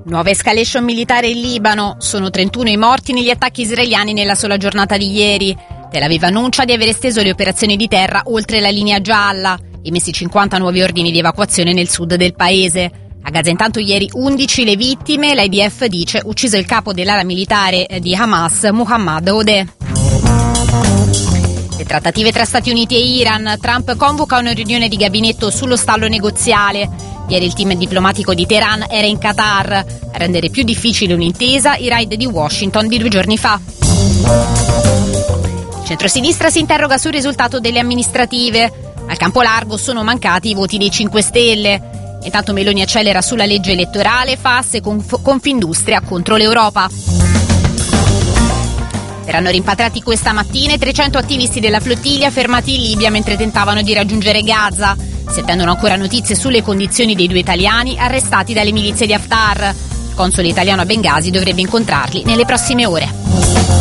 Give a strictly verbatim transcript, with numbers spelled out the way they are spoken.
Nuova escalation militare in Libano. Sono trentuno i morti negli attacchi israeliani nella sola giornata di ieri. Tel Aviv annuncia di aver esteso le operazioni di terra oltre la linea gialla, emessi cinquanta nuovi ordini di evacuazione nel sud del paese. A Gaza intanto ieri undici le vittime, l'I D F dice ucciso il capo dell'ala militare di Hamas, Muhammad Odeh. Le trattative tra Stati Uniti e Iran. Trump convoca una riunione di gabinetto sullo stallo negoziale. Ieri il team diplomatico di Teheran era in Qatar. A rendere più difficile un'intesa i raid di Washington di due giorni fa. Il centrosinistra si interroga sul risultato delle amministrative. Al campo largo sono mancati i voti dei cinque Stelle. Intanto Meloni accelera sulla legge elettorale, F A S e Conf- Confindustria contro l'Europa. Verranno rimpatriati questa mattina i trecento attivisti della flottiglia fermati in Libia mentre tentavano di raggiungere Gaza. Si attendono ancora notizie sulle condizioni dei due italiani arrestati dalle milizie di Haftar. Il console italiano a Bengasi dovrebbe incontrarli nelle prossime ore.